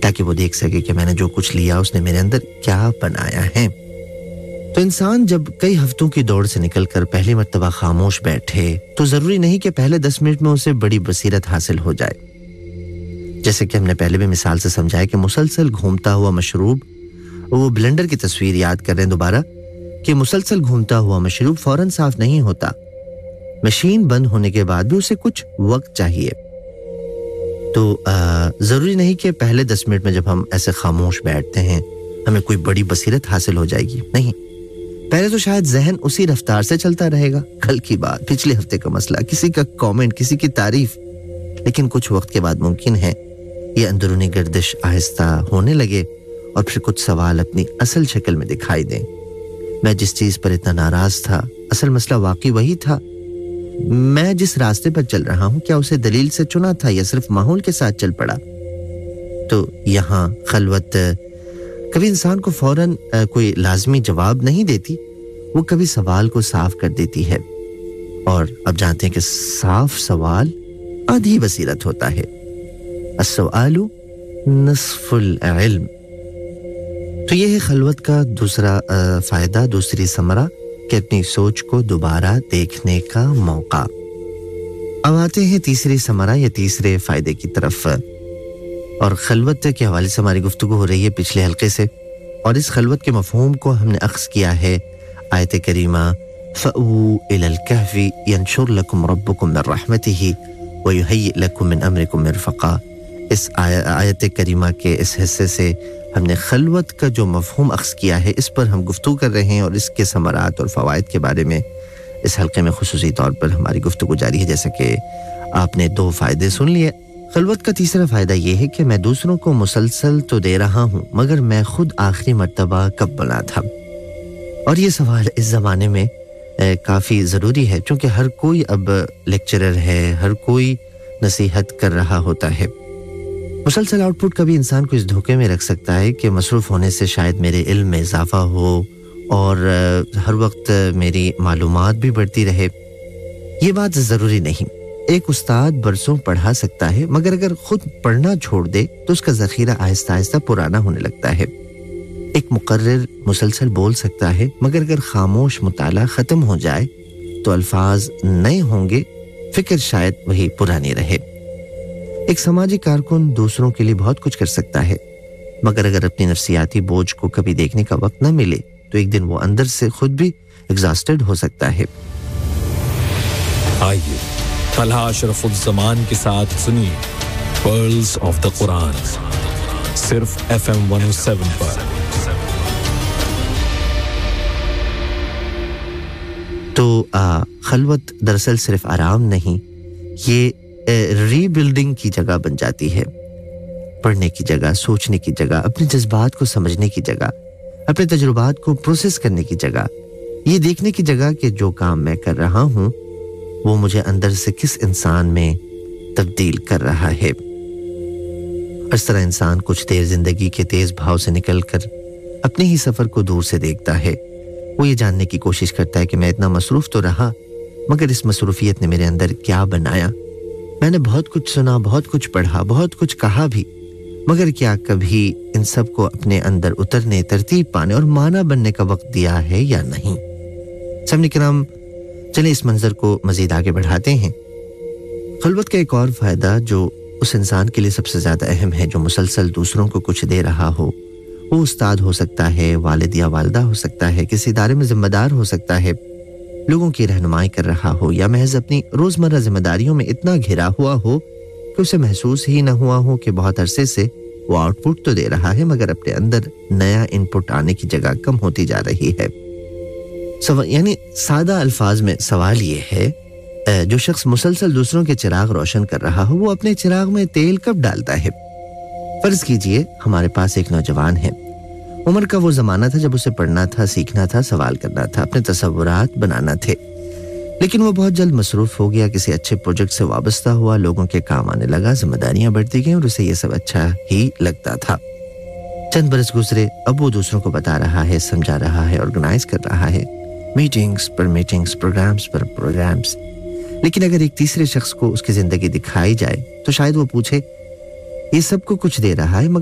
تاکہ وہ دیکھ سکے کہ میں نے جو کچھ لیا اس نے میرے اندر کیا بنایا ہے۔ تو انسان جب کئی ہفتوں کی دوڑ سے نکل کر پہلی مرتبہ خاموش بیٹھے تو ضروری نہیں کہ پہلے 10 منٹ میں اسے بڑی بصیرت حاصل ہو جائے۔ جیسے کہ ہم نے پہلے بھی مثال سے سمجھایا کہ مسلسل گھومتا ہوا مشروب، وہ بلینڈر کی تصویر یاد کر رہے ہیں دوبارہ کہ مسلسل گھومتا ہوا مشروب فوراً صاف نہیں ہوتا، مشین بند ہونے کے بعد بھی اسے کچھ وقت چاہیے۔ تو ضروری نہیں کہ پہلے 10 منٹ میں جب ہم ایسے خاموش بیٹھتے ہیں ہمیں کوئی بڑی بصیرت حاصل ہو جائے گی، نہیں، پہلے تو شاید ذہن اسی رفتار سے چلتا رہے گا، کل کی بات، پچھلے ہفتے کا مسئلہ، کسی کا کامنٹ، کسی کی تعریف، لیکن کچھ وقت کے بعد ممکن ہے یہ اندرونی گردش آہستہ ہونے لگے اور پھر کچھ سوال اپنی اصل شکل میں دکھائی دیں۔ میں جس چیز پر اتنا ناراض تھا اصل مسئلہ واقعی وہی تھا۔ میں جس راستے پر چل رہا ہوں کیا اسے دلیل سے چنا تھا یا صرف ماحول کے ساتھ چل پڑا؟ تو یہاں خلوت کبھی انسان کو فوراً کوئی لازمی جواب نہیں دیتی، وہ کبھی سوال کو صاف کر دیتی ہے، اور اب جانتے ہیں کہ صاف سوال آدھی بصیرت ہوتا ہے۔ السؤال نصف العلم۔ تو یہ ہے خلوت کا دوسرا فائدہ، دوسری ثمرہ، کہ اپنی سوچ کو دوبارہ دیکھنے کا موقع۔ اب آتے ہیں تیسری ثمرہ یا تیسرے فائدے کی طرف، اور خلوت کے حوالے سے ہماری گفتگو ہو رہی ہے پچھلے حلقے سے، اور اس خلوت کے مفہوم کو ہم نے اخذ کیا ہے آیت کریمہ فَأْوُوا إِلَى الْكَهْفِ يَنشُرْ لَكُمْ رَبُّكُمْ مِنْ رَحْمَتِهِ وَيُهَيِّئْ لَكُمْ مِنْ أَمْرِكُمْ مِرْفَقًا۔ اس آیت کریمہ کے اس حصے سے ہم نے خلوت کا جو مفہوم اخذ کیا ہے اس پر ہم گفتگو کر رہے ہیں، اور اس کے ثمرات اور فوائد کے بارے میں اس حلقے میں خصوصی طور پر ہماری گفتگو جاری ہے۔ جیسا کہ آپ نے 2 فائدے سن لیے۔ خلوت کا تیسرا فائدہ یہ ہے کہ میں دوسروں کو مسلسل تو دے رہا ہوں مگر میں خود آخری مرتبہ کب بنا تھا؟ اور یہ سوال اس زمانے میں کافی ضروری ہے، چونکہ ہر کوئی اب لیکچرر ہے، ہر کوئی نصیحت کر رہا ہوتا ہے۔ مسلسل آؤٹ پٹ کبھی انسان کو اس دھوکے میں رکھ سکتا ہے کہ مصروف ہونے سے شاید میرے علم میں اضافہ ہو اور ہر وقت میری معلومات بھی بڑھتی رہے۔ یہ بات ضروری نہیں۔ ایک استاد برسوں پڑھا سکتا ہے مگر اگر خود پڑھنا چھوڑ دے تو اس کا ذخیرہ آہستہ آہستہ پرانا ہونے لگتا ہے۔ ایک مقرر مسلسل بول سکتا ہے مگر اگر خاموش مطالعہ ختم ہو جائے تو الفاظ نئے ہوں گے، فکر شاید وہی پرانی رہے۔ ایک سماجی کارکن دوسروں کے لیے بہت کچھ کر سکتا ہے مگر اگر اپنی نفسیاتی بوجھ کو کبھی دیکھنے کا وقت نہ ملے تو ایک دن وہ اندر سے خود بھی ایگزاسٹڈ ہو سکتا ہے۔ آئیے طلحہ اشرف الزمان کے ساتھ سنیے پرلز آف دا قرآن، صرف FM 107 پر۔ تو خلوت دراصل صرف آرام نہیں، یہ ری بلڈنگ کی جگہ بن جاتی ہے، پڑھنے کی جگہ، سوچنے کی جگہ، اپنے جذبات کو سمجھنے کی جگہ، اپنے تجربات کو پروسیس کرنے کی جگہ، یہ دیکھنے کی جگہ کہ جو کام میں کر رہا ہوں وہ مجھے اندر سے کس انسان میں تبدیل کر رہا ہے۔ اس طرح انسان کچھ دیر زندگی کے تیز بھاؤ سے نکل کر اپنے ہی سفر کو دور سے دیکھتا ہے۔ وہ یہ جاننے کی کوشش کرتا ہے کہ میں اتنا مصروف تو رہا مگر اس مصروفیت نے میرے اندر کیا بنایا؟ میں نے بہت کچھ سنا، بہت کچھ پڑھا، بہت کچھ کہا بھی، مگر کیا کبھی ان سب کو اپنے اندر اترنے، ترتیب پانے اور معنی بننے کا وقت دیا ہے یا نہیں؟ سامعین کرام، چلیں اس منظر کو مزید آگے بڑھاتے ہیں۔ خلوت کا ایک اور فائدہ جو اس انسان کے لیے سب سے زیادہ اہم ہے جو مسلسل دوسروں کو کچھ دے رہا ہو، وہ استاد ہو سکتا ہے، والد یا والدہ ہو سکتا ہے، کسی ادارے میں ذمہ دار ہو سکتا ہے، لوگوں کی رہنمائی کر رہا ہو، یا محض اپنی روزمرہ ذمہ داریوں میں اتنا گھرا ہوا ہو کہ اسے محسوس ہی نہ ہوا ہو کہ بہت عرصے سے وہ آؤٹ پٹ تو دے رہا ہے مگر اپنے اندر نیا ان پٹ آنے کی جگہ کم ہوتی جا رہی ہے۔ یعنی سادہ الفاظ میں سوال یہ ہے، جو شخص مسلسل دوسروں کے چراغ روشن کر رہا ہو وہ اپنے چراغ میں تیل کب ڈالتا ہے؟ فرض کیجئے ہمارے پاس ایک نوجوان ہے، عمر کا وہ زمانہ تھا جب اسے پڑھنا تھا، سیکھنا تھا، سوال کرنا تھا، اپنے تصورات بنانا تھے، لیکن وہ بہت جلد مصروف ہو گیا، کسی اچھے پروجیکٹ سے وابستہ ہوا، لوگوں کے کام آنے لگا، ذمہ داریاں بڑھتی گئیں اور اسے یہ سب اچھا ہی لگتا تھا۔ چند برس گزرے، اب وہ دوسروں کو بتا رہا ہے، سمجھا رہا ہے، آرگنائز کر رہا ہے، میٹنگز پر میٹنگز، پروگرامز پر پروگرامز، لیکن اگر ایک تیسرے شخص کو اس کی زندگی دکھائی جائے تو شاید وہ پوچھے یہ سب کو کچھ دے رہا ہے